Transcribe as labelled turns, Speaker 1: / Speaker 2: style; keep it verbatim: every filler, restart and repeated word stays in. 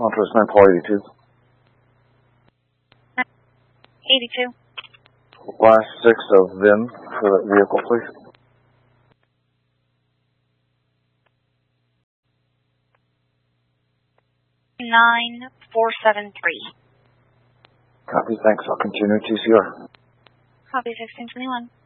Speaker 1: Montrose nine Paul eighty-two.
Speaker 2: eighty-two.
Speaker 1: Last six of V I N for that vehicle, please.
Speaker 2: nine four seven three.
Speaker 1: Copy, thanks. I'll continue T C R.
Speaker 2: Copy sixteen twenty-one.